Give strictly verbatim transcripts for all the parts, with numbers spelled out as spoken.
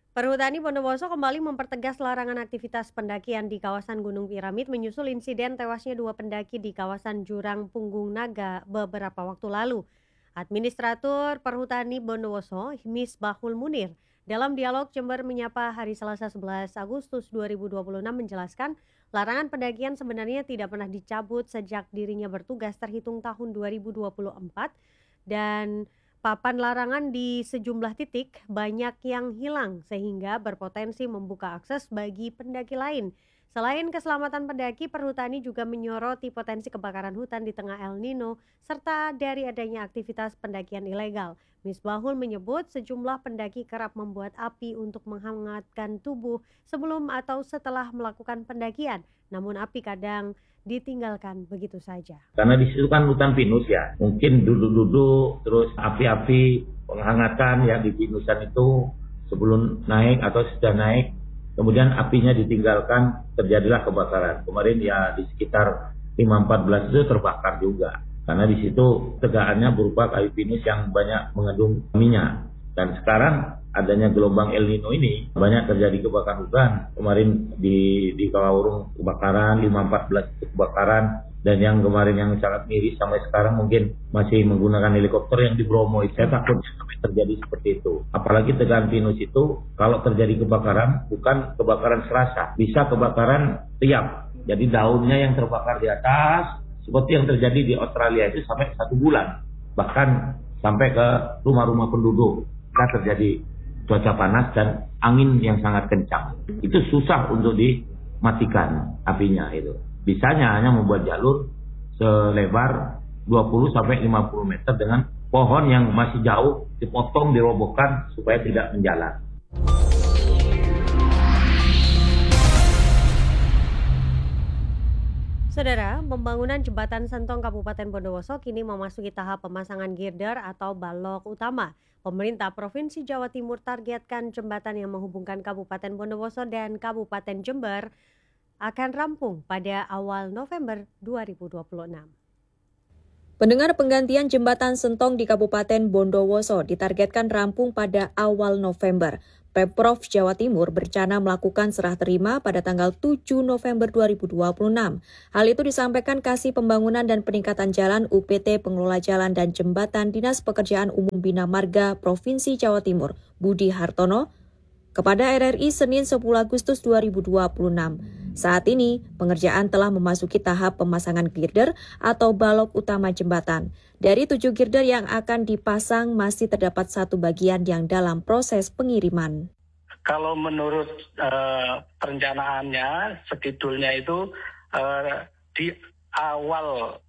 Perhutani Bondowoso kembali mempertegas larangan aktivitas pendakian di kawasan Gunung Piramid menyusul insiden tewasnya dua pendaki di kawasan Jurang Punggung Naga beberapa waktu lalu. Administratur Perhutani Bondowoso, Misbahul Munir, dalam dialog Jember Menyapa hari Selasa sebelas Agustus dua ribu dua puluh enam menjelaskan larangan pendakian sebenarnya tidak pernah dicabut sejak dirinya bertugas terhitung tahun dua ribu dua puluh empat dan papan larangan di sejumlah titik banyak yang hilang sehingga berpotensi membuka akses bagi pendaki lain. Selain keselamatan pendaki, perhutani juga menyoroti potensi kebakaran hutan di tengah El Nino serta dari adanya aktivitas pendakian ilegal. Misbahul menyebut sejumlah pendaki kerap membuat api untuk menghangatkan tubuh sebelum atau setelah melakukan pendakian. Namun api kadang ditinggalkan begitu saja. Karena di situ kan hutan pinus ya, mungkin duduk-duduk, terus api-api penghangatan ya di pinusan itu sebelum naik atau sudah naik, kemudian apinya ditinggalkan, terjadilah kebakaran. Kemarin ya di sekitar lima empat belas itu terbakar juga, karena di situ tegaannya berupa kayu pinus yang banyak mengandung minyak. Dan sekarang adanya gelombang El Nino ini banyak terjadi kebakaran hutan. Kemarin di di Kawaurung kebakaran, lima empat belas itu kebakaran, dan yang kemarin yang sangat miris sampai sekarang mungkin masih menggunakan helikopter yang di Bromo. Saya takut sampai terjadi seperti itu. Apalagi tegangan pinus itu kalau terjadi kebakaran bukan kebakaran serasa, bisa kebakaran tiap. Jadi daunnya yang terbakar di atas seperti yang terjadi di Australia itu sampai satu bulan, bahkan sampai ke rumah-rumah penduduk. Kita terjadi cuaca panas dan angin yang sangat kencang. Itu susah untuk dimatikan apinya itu. Bisanya hanya membuat jalur selebar dua puluh sampai lima puluh meter dengan pohon yang masih jauh dipotong, dirobohkan supaya tidak menjalar. Saudara, pembangunan jembatan Sentong Kabupaten Bondowoso kini memasuki tahap pemasangan girder atau balok utama. Pemerintah Provinsi Jawa Timur targetkan jembatan yang menghubungkan Kabupaten Bondowoso dan Kabupaten Jember akan rampung pada awal November dua ribu dua puluh enam. Pendengar, penggantian jembatan Sentong di Kabupaten Bondowoso ditargetkan rampung pada awal November. Pemprov Jawa Timur berencana melakukan serah terima pada tanggal tujuh November dua ribu dua puluh enam. Hal itu disampaikan Kasih Pembangunan dan Peningkatan Jalan U P T Pengelola Jalan dan Jembatan Dinas Pekerjaan Umum Bina Marga Provinsi Jawa Timur, Budi Hartono, kepada R R I Senin sepuluh Agustus dua ribu dua puluh enam. Saat ini, pengerjaan telah memasuki tahap pemasangan girder atau balok utama jembatan. Dari tujuh girder yang akan dipasang, masih terdapat satu bagian yang dalam proses pengiriman. Kalau menurut uh, perencanaannya, skedulnya itu uh, di awal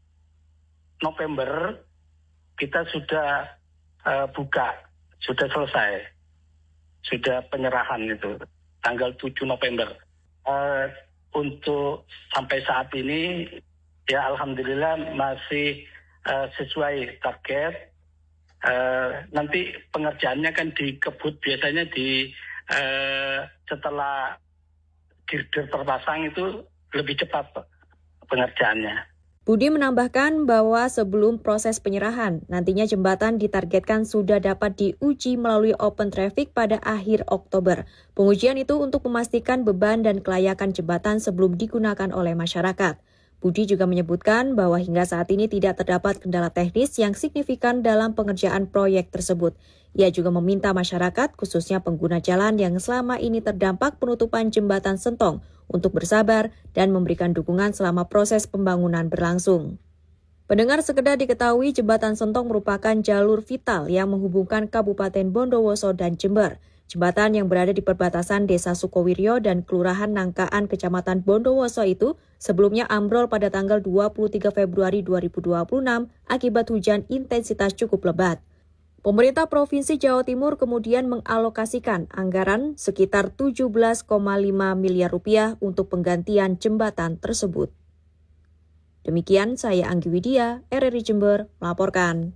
November kita sudah uh, buka, sudah selesai, sudah penyerahan itu, tanggal tujuh November. Uh, untuk sampai saat ini, ya alhamdulillah masih uh, sesuai target. Uh, nanti pengerjaannya kan dikebut biasanya di uh, setelah girder terpasang itu lebih cepat pengerjaannya. Budi menambahkan bahwa sebelum proses penyerahan, nantinya jembatan ditargetkan sudah dapat diuji melalui open traffic pada akhir Oktober. Pengujian itu untuk memastikan beban dan kelayakan jembatan sebelum digunakan oleh masyarakat. Budi juga menyebutkan bahwa hingga saat ini tidak terdapat kendala teknis yang signifikan dalam pengerjaan proyek tersebut. Ia juga meminta masyarakat, khususnya pengguna jalan yang selama ini terdampak penutupan jembatan Sentong, untuk bersabar dan memberikan dukungan selama proses pembangunan berlangsung. Pendengar, sekedar diketahui jembatan Sentong merupakan jalur vital yang menghubungkan Kabupaten Bondowoso dan Jember. Jembatan yang berada di perbatasan Desa Sukowiryo dan Kelurahan Nangkaan, Kecamatan Bondowoso itu sebelumnya ambrol pada tanggal dua puluh tiga Februari dua ribu dua puluh enam akibat hujan intensitas cukup lebat. Pemerintah Provinsi Jawa Timur kemudian mengalokasikan anggaran sekitar tujuh belas koma lima miliar rupiah untuk penggantian jembatan tersebut. Demikian saya Anggi Widya, R R I Jember, melaporkan.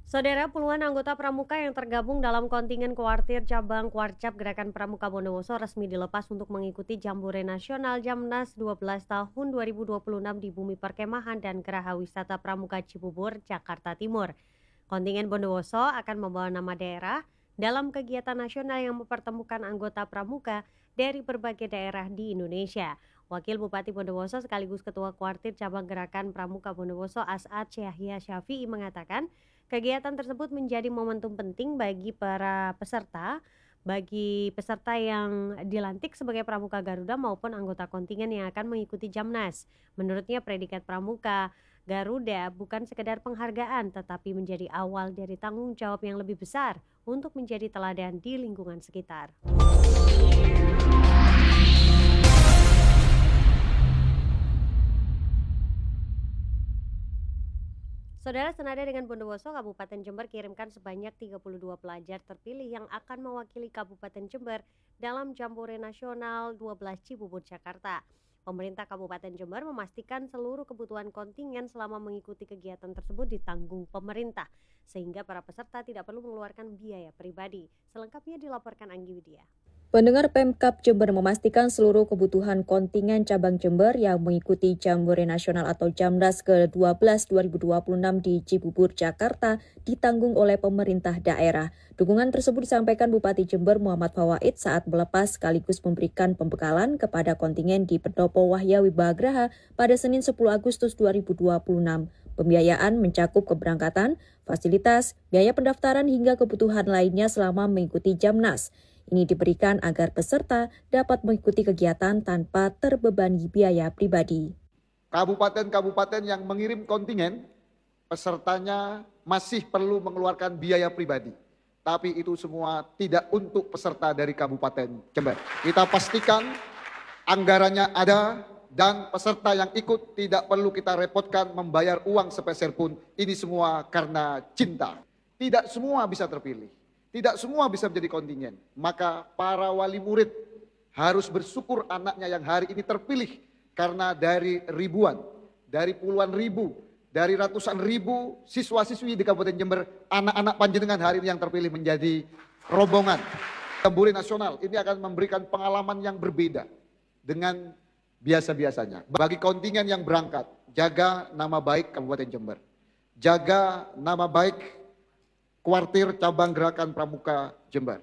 Saudara, puluhan anggota pramuka yang tergabung dalam kontingen Kuartir Cabang Kuarcap Gerakan Pramuka Bondowoso resmi dilepas untuk mengikuti Jambore Nasional Jamnas dua belas tahun dua ribu dua puluh enam di Bumi Perkemahan dan Geraha Wisata Pramuka Cibubur, Jakarta Timur. Kontingen Bondowoso akan membawa nama daerah dalam kegiatan nasional yang mempertemukan anggota pramuka dari berbagai daerah di Indonesia. Wakil Bupati Bondowoso sekaligus Ketua Kuartir Cabang Gerakan Pramuka Bondowoso As'ad Syahya Syafi'i mengatakan, kegiatan tersebut menjadi momentum penting bagi para peserta, bagi peserta yang dilantik sebagai pramuka Garuda maupun anggota kontingen yang akan mengikuti Jamnas. Menurutnya predikat pramuka Garuda bukan sekedar penghargaan tetapi menjadi awal dari tanggung jawab yang lebih besar untuk menjadi teladan di lingkungan sekitar. Saudara, senada dengan Bondowoso, Kabupaten Jember kirimkan sebanyak tiga puluh dua pelajar terpilih yang akan mewakili Kabupaten Jember dalam Jambore Nasional dua belas Cibubur, Jakarta. Pemerintah Kabupaten Jember memastikan seluruh kebutuhan kontingen selama mengikuti kegiatan tersebut ditanggung pemerintah, sehingga para peserta tidak perlu mengeluarkan biaya pribadi. Selengkapnya dilaporkan Anggi Widya. Pendengar Pemkab Jember memastikan seluruh kebutuhan kontingen cabang Jember yang mengikuti Jambore Nasional atau Jamnas ke dua belas dua ribu dua puluh enam di Cibubur, Jakarta ditanggung oleh pemerintah daerah. Dukungan tersebut disampaikan Bupati Jember Muhammad Fawaid saat melepas sekaligus memberikan pembekalan kepada kontingen di Pendopo Wahya Wibagraha pada Senin sepuluh Agustus dua ribu dua puluh enam. Pembiayaan mencakup keberangkatan, fasilitas, biaya pendaftaran hingga kebutuhan lainnya selama mengikuti Jamnas. Ini diberikan agar peserta dapat mengikuti kegiatan tanpa terbebani biaya pribadi. Kabupaten-kabupaten yang mengirim kontingen, pesertanya masih perlu mengeluarkan biaya pribadi. Tapi itu semua tidak untuk peserta dari Kabupaten Jember. Kita pastikan anggarannya ada dan peserta yang ikut tidak perlu kita repotkan membayar uang sepeser pun. Ini semua karena cinta. Tidak semua bisa terpilih. Tidak semua bisa menjadi kontingen. Maka para wali murid harus bersyukur anaknya yang hari ini terpilih. Karena dari ribuan, dari puluhan ribu, dari ratusan ribu siswa-siswi di Kabupaten Jember, anak-anak panjenengan hari ini yang terpilih menjadi rombongan Jambore Nasional. Ini akan memberikan pengalaman yang berbeda dengan biasa-biasanya. Bagi kontingen yang berangkat, jaga nama baik Kabupaten Jember. Jaga nama baik Kuartir Cabang Gerakan Pramuka Jember.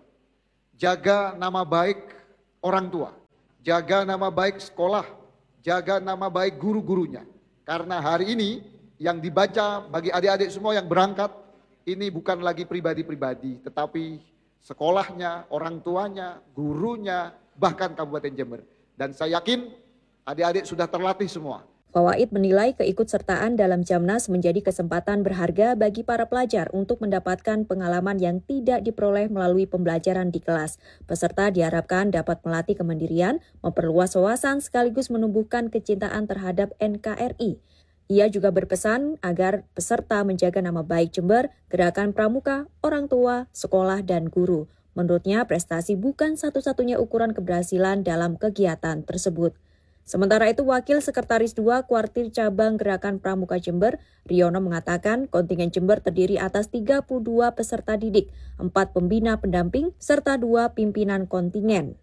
Jaga nama baik orang tua. Jaga nama baik sekolah. Jaga nama baik guru-gurunya. Karena hari ini yang dibaca bagi adik-adik semua yang berangkat, ini bukan lagi pribadi-pribadi, tetapi sekolahnya, orang tuanya, gurunya, bahkan Kabupaten Jember. Dan saya yakin adik-adik sudah terlatih semua. Fawaid menilai keikutsertaan dalam Jamnas menjadi kesempatan berharga bagi para pelajar untuk mendapatkan pengalaman yang tidak diperoleh melalui pembelajaran di kelas. Peserta diharapkan dapat melatih kemandirian, memperluas wawasan sekaligus menumbuhkan kecintaan terhadap N K R I. Ia juga berpesan agar peserta menjaga nama baik Jember, gerakan pramuka, orang tua, sekolah, dan guru. Menurutnya, prestasi bukan satu-satunya ukuran keberhasilan dalam kegiatan tersebut. Sementara itu, Wakil Sekretaris dua Kuartir Cabang Gerakan Pramuka Jember, Riono mengatakan kontingen Jember terdiri atas tiga puluh dua peserta didik, empat pembina pendamping, serta dua pimpinan kontingen.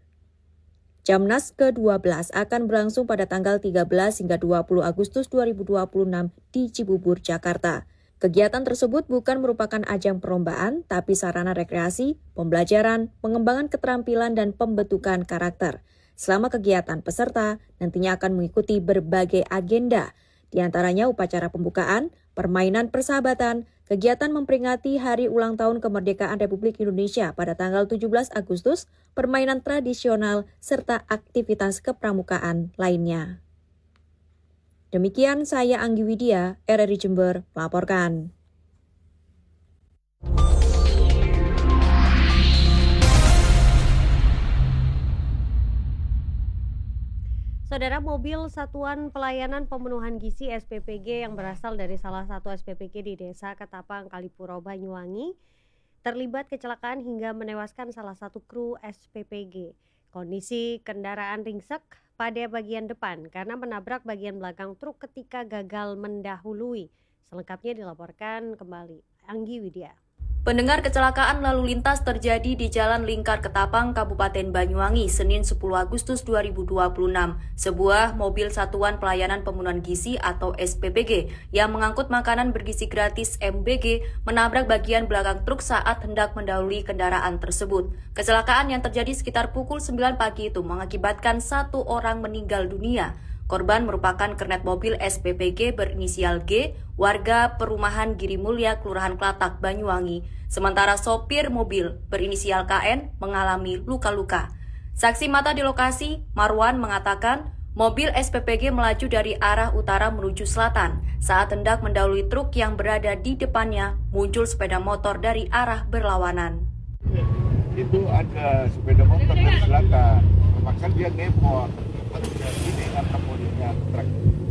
Jamnas ke dua belas akan berlangsung pada tanggal tiga belas hingga dua puluh Agustus dua ribu dua puluh enam di Cibubur, Jakarta. Kegiatan tersebut bukan merupakan ajang perlombaan, tapi sarana rekreasi, pembelajaran, pengembangan keterampilan, dan pembentukan karakter. Selama kegiatan, peserta nantinya akan mengikuti berbagai agenda, di antaranya upacara pembukaan, permainan persahabatan, kegiatan memperingati Hari Ulang Tahun Kemerdekaan Republik Indonesia pada tanggal tujuh belas Agustus, permainan tradisional, serta aktivitas kepramukaan lainnya. Demikian saya Anggi Widya, R R I Jember, melaporkan. Saudara, mobil Satuan Pelayanan Pemenuhan Gizi S P P G yang berasal dari salah satu S P P G di Desa Ketapang, Kalipuro, Banyuwangi terlibat kecelakaan hingga menewaskan salah satu kru S P P G. Kondisi kendaraan ringsek pada bagian depan karena menabrak bagian belakang truk ketika gagal mendahului. Selengkapnya dilaporkan kembali Anggi Widya. Pendengar, kecelakaan lalu lintas terjadi di Jalan Lingkar Ketapang, Kabupaten Banyuwangi, Senin sepuluh Agustus dua ribu dua puluh enam. Sebuah mobil Satuan Pelayanan Pemenuhan Gizi atau S P P G yang mengangkut makanan bergizi gratis M B G menabrak bagian belakang truk saat hendak mendahului kendaraan tersebut. Kecelakaan yang terjadi sekitar pukul sembilan pagi itu mengakibatkan satu orang meninggal dunia. Korban merupakan kernet mobil S P P G berinisial G, warga perumahan Giri Mulya, Kelurahan Klatak, Banyuwangi. Sementara sopir mobil berinisial K N mengalami luka-luka. Saksi mata di lokasi, Marwan, mengatakan mobil S P P G melaju dari arah utara menuju selatan. Saat hendak mendahului truk yang berada di depannya, muncul sepeda motor dari arah berlawanan. Itu ada sepeda motor dari belakang, terpaksa dia ngepot. Ini karena mobilnya truk.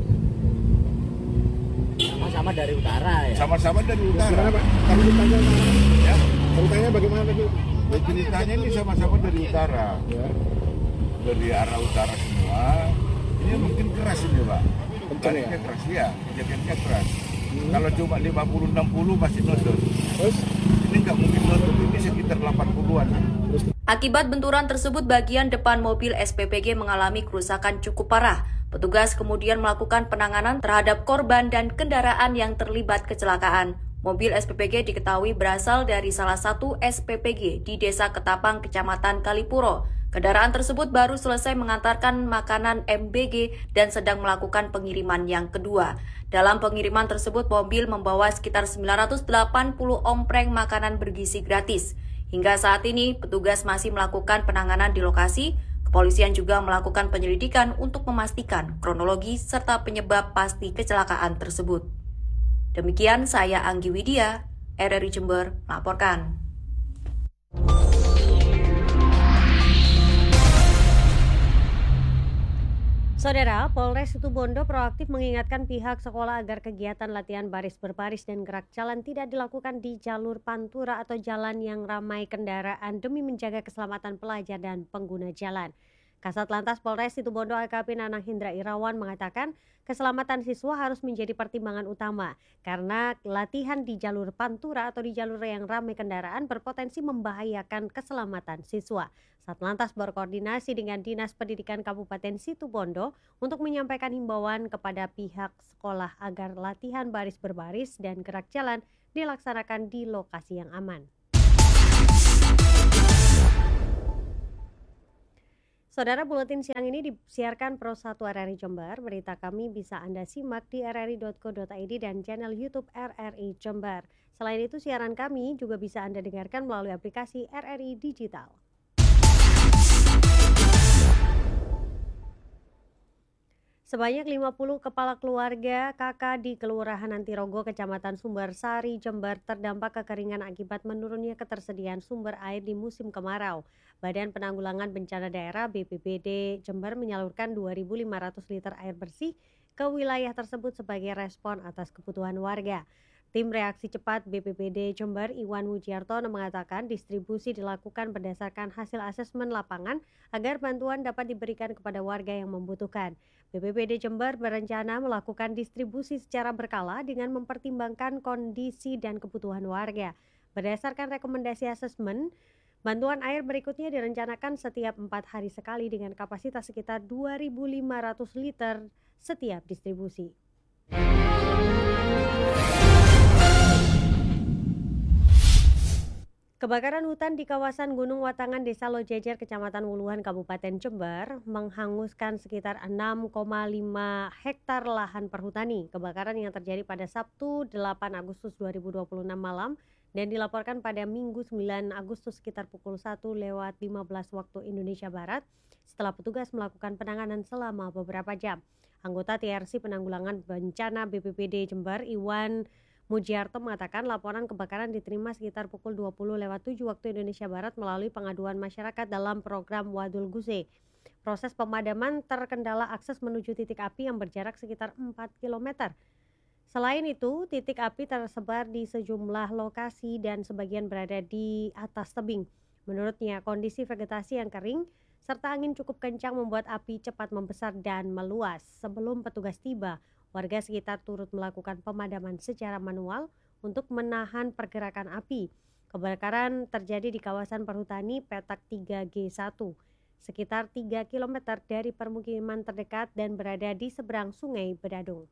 Sama-sama dari utara ya? Sama-sama dari utara. Gimana Pak? Tadi ditanya Ya. ceritanya bagaimana tadi? Ceritanya ini sama-sama dari utara. Ya. Dari arah utara semua. Ini mungkin keras ini Pak. Kencang ya? Tariknya keras ya, kejadiannya keras. Hmm. Kalau cuma lima puluh enam puluh masih nodot. Terus? Ini nggak mungkin nodot, ini sekitar delapan puluhan. Terus? Akibat benturan tersebut, bagian depan mobil S P P G mengalami kerusakan cukup parah. Petugas kemudian melakukan penanganan terhadap korban dan kendaraan yang terlibat kecelakaan. Mobil S P P G diketahui berasal dari salah satu S P P G di Desa Ketapang, Kecamatan Kalipuro. Kendaraan tersebut baru selesai mengantarkan makanan M B G dan sedang melakukan pengiriman yang kedua. Dalam pengiriman tersebut, mobil membawa sekitar sembilan ratus delapan puluh ompreng makanan bergizi gratis. Hingga saat ini, petugas masih melakukan penanganan di lokasi. Kepolisian juga melakukan penyelidikan untuk memastikan kronologi serta penyebab pasti kecelakaan tersebut. Demikian saya Anggi Widya, R R I Jember melaporkan. Saudara, Polres Situbondo proaktif mengingatkan pihak sekolah agar kegiatan latihan baris berbaris dan gerak jalan tidak dilakukan di jalur pantura atau jalan yang ramai kendaraan demi menjaga keselamatan pelajar dan pengguna jalan. Kasat Lantas Polres Situbondo A K P Nanang Hindra Irawan mengatakan keselamatan siswa harus menjadi pertimbangan utama karena latihan di jalur pantura atau di jalur yang ramai kendaraan berpotensi membahayakan keselamatan siswa. Satlantas berkoordinasi dengan Dinas Pendidikan Kabupaten Situbondo untuk menyampaikan himbauan kepada pihak sekolah agar latihan baris berbaris dan gerak jalan dilaksanakan di lokasi yang aman. Saudara, buletin siang ini disiarkan Pro satu R R I Jember. Berita kami bisa Anda simak di r r i dot co dot i d dan channel YouTube R R I Jember. Selain itu, siaran kami juga bisa Anda dengarkan melalui aplikasi R R I Digital. Sebanyak lima puluh kepala keluarga K K di Kelurahan Antirogo, Kecamatan Sumbersari, Jember terdampak kekeringan akibat menurunnya ketersediaan sumber air di musim kemarau. Badan Penanggulangan Bencana Daerah B P B D Jember menyalurkan dua ribu lima ratus liter air bersih ke wilayah tersebut sebagai respon atas kebutuhan warga. Tim Reaksi Cepat B P B D Jember Iwan Mujiartono mengatakan distribusi dilakukan berdasarkan hasil asesmen lapangan agar bantuan dapat diberikan kepada warga yang membutuhkan. B P B D Jember berencana melakukan distribusi secara berkala dengan mempertimbangkan kondisi dan kebutuhan warga. Berdasarkan rekomendasi asesmen, bantuan air berikutnya direncanakan setiap empat hari sekali dengan kapasitas sekitar dua ribu lima ratus liter setiap distribusi. Kebakaran hutan di kawasan Gunung Watangan, Desa Lojejer, Kecamatan Wuluhan, Kabupaten Jember menghanguskan sekitar enam koma lima hektar lahan perhutani. Kebakaran yang terjadi pada Sabtu delapan Agustus dua ribu dua puluh enam malam dan dilaporkan pada Minggu sembilan Agustus sekitar pukul satu lewat lima belas waktu Indonesia Barat setelah petugas melakukan penanganan selama beberapa jam. Anggota T R C Penanggulangan Bencana B P B D Jember Iwan Mujiarto mengatakan laporan kebakaran diterima sekitar pukul dua puluh lewat tujuh waktu Indonesia Barat melalui pengaduan masyarakat dalam program Wadul Guse. Proses pemadaman terkendala akses menuju titik api yang berjarak sekitar empat kilometer. Selain itu, titik api tersebar di sejumlah lokasi dan sebagian berada di atas tebing. Menurutnya, kondisi vegetasi yang kering serta angin cukup kencang membuat api cepat membesar dan meluas. Sebelum petugas tiba, warga sekitar turut melakukan pemadaman secara manual untuk menahan pergerakan api. Kebakaran terjadi di kawasan perhutani Petak tiga G satu, sekitar tiga kilometer dari permukiman terdekat dan berada di seberang Sungai Bedadung.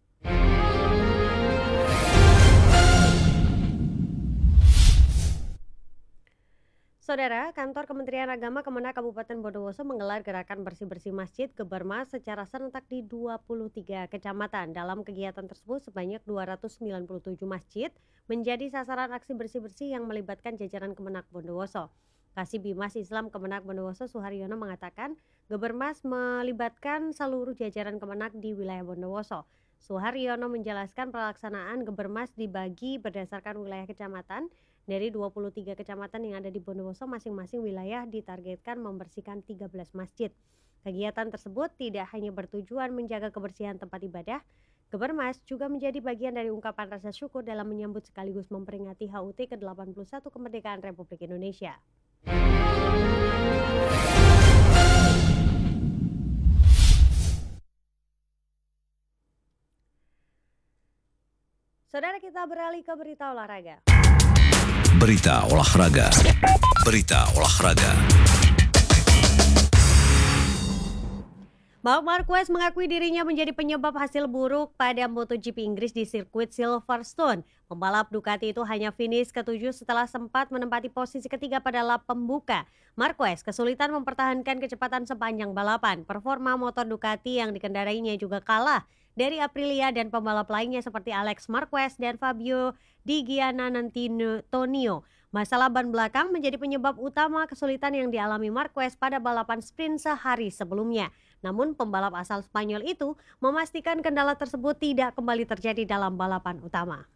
Saudara, kantor Kementerian Agama Kemenak Kabupaten Bondowoso menggelar gerakan bersih-bersih masjid Gebermas secara serentak di dua puluh tiga kecamatan. Dalam kegiatan tersebut sebanyak dua ratus sembilan puluh tujuh masjid menjadi sasaran aksi bersih-bersih yang melibatkan jajaran Kemenak Bondowoso. Kasih Bimas Islam Kemenak Bondowoso Suharyono mengatakan, Gebermas melibatkan seluruh jajaran Kemenak di wilayah Bondowoso. Suharyono menjelaskan pelaksanaan Gebermas dibagi berdasarkan wilayah kecamatan. Dari dua puluh tiga kecamatan yang ada di Bondowoso, masing-masing wilayah ditargetkan membersihkan tiga belas masjid. Kegiatan tersebut tidak hanya bertujuan menjaga kebersihan tempat ibadah, Gebermas juga menjadi bagian dari ungkapan rasa syukur dalam menyambut sekaligus memperingati H U T ke delapan puluh satu kemerdekaan Republik Indonesia. Saudara, kita beralih ke berita olahraga. Berita olahraga. Berita olahraga. Marc Marquez mengakui dirinya menjadi penyebab hasil buruk pada MotoGP Inggris di sirkuit Silverstone. Pembalap Ducati itu hanya finish ketujuh setelah sempat menempati posisi ketiga pada lap pembuka. Marquez kesulitan mempertahankan kecepatan sepanjang balapan. Performa motor Ducati yang dikendarainya juga kalah dari Aprilia dan pembalap lainnya seperti Alex Marquez dan Fabio Di Giannantonio. Masalah ban belakang menjadi penyebab utama kesulitan yang dialami Marquez pada balapan sprint sehari sebelumnya. Namun pembalap asal Spanyol itu memastikan kendala tersebut tidak kembali terjadi dalam balapan utama.